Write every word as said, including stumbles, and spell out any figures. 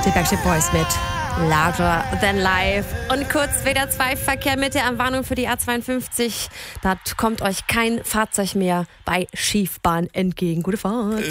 Die Backstreet Boys mit Louder Than Life. Und kurz W D R zwei Verkehr mit der Anwarnung für die A zweiundfünfzig. Da kommt euch kein Fahrzeug mehr bei Schiefbahn entgegen. Gute Fahrt.